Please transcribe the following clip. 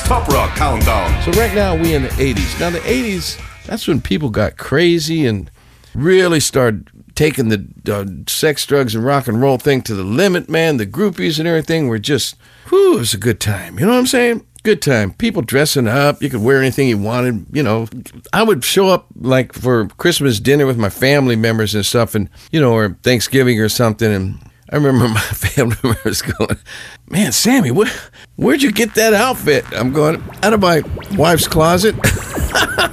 Top Rock Countdown. So right now we in the 80s. Now the 80s, that's when people got crazy and really started taking the sex, drugs, and rock and roll thing to the limit, man. The groupies and everything were just, whew, it was a good time. You know what I'm saying? Good time. People dressing up. You could wear anything you wanted. You know, I would show up like for Christmas dinner with my family members and stuff, and, you know, or Thanksgiving or something, and I remember my family members going, man, Sammy, where'd you get that outfit? I'm going, out of my wife's closet.